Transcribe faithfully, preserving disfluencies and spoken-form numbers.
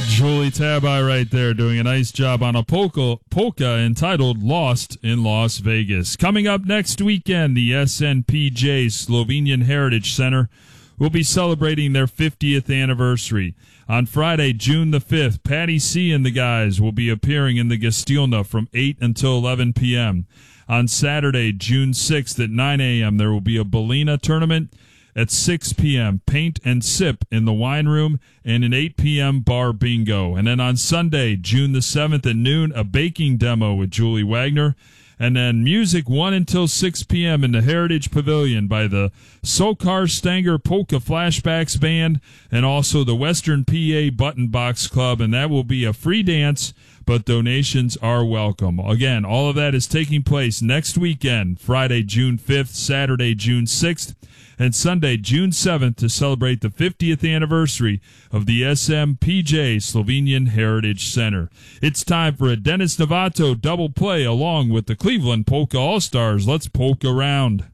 Julie Tabai right there doing a nice job on a polka, polka entitled Lost in Las Vegas. Coming up next weekend, the S N P J Slovenian Heritage Center will be celebrating their fiftieth anniversary. On Friday, June the fifth, Patty C. and the guys will be appearing in the Gastilna from eight until eleven p.m. On Saturday, June sixth at nine a.m., there will be a Bellina tournament. At six p.m., Paint and Sip in the wine room, and an eight p.m. bar bingo. And then on Sunday, June the seventh at noon, a baking demo with Julie Wagner. And then music one until six p.m. in the Heritage Pavilion by the Sokar Stanger Polka Flashbacks Band and also the Western P A Button Box Club. And that will be a free dance, but donations are welcome. Again, all of that is taking place next weekend, Friday, June fifth, Saturday, June sixth, and Sunday, June seventh, to celebrate the fiftieth anniversary of the S M P J Slovenian Heritage Center. It's time for a Dennis Novato double play along with the Cleveland Polka All-Stars. Let's polka around.